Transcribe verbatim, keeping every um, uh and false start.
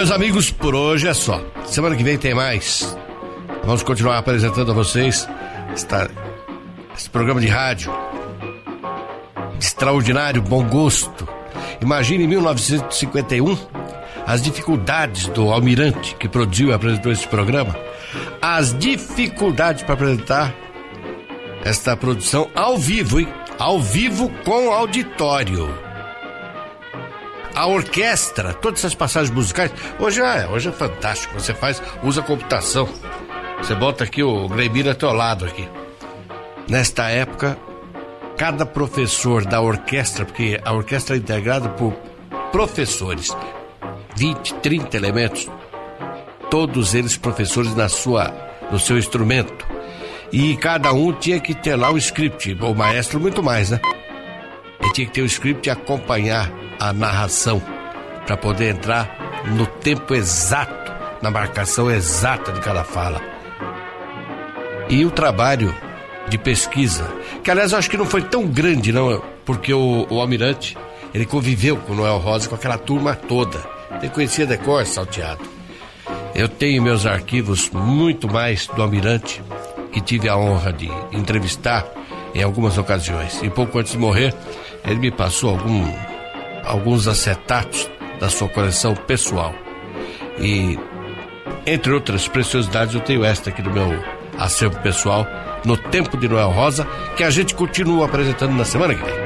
meus amigos, por hoje é só. Semana que vem tem mais. Vamos continuar apresentando a vocês esta, esse programa de rádio de extraordinário bom gosto. Imagine em mil novecentos e cinquenta e um as dificuldades do Almirante, que produziu e apresentou esse programa, as dificuldades para apresentar esta produção ao vivo, hein? Ao vivo com auditório. A orquestra, todas essas passagens musicais, hoje é, hoje é fantástico, você faz, usa computação, você bota aqui o Gleibir ao teu lado aqui. Nesta época, cada professor da orquestra, porque a orquestra é integrada por professores, vinte, trinta elementos, todos eles professores na sua, no seu instrumento, e cada um tinha que ter lá o script, o maestro muito mais, né? Ele tinha que ter o script e acompanhar a narração para poder entrar no tempo exato, na marcação exata de cada fala. E o trabalho de pesquisa, que aliás eu acho que não foi tão grande não, porque o, o Almirante, ele conviveu com o Noel Rosa, com aquela turma toda, ele conhecia de cor salteado. Eu tenho meus arquivos muito mais do Almirante, que tive a honra de entrevistar em algumas ocasiões, e pouco antes de morrer ele me passou algum alguns acetatos da sua coleção pessoal. E, entre outras preciosidades, eu tenho esta aqui do meu acervo pessoal, No Tempo de Noel Rosa, que a gente continua apresentando na semana que vem.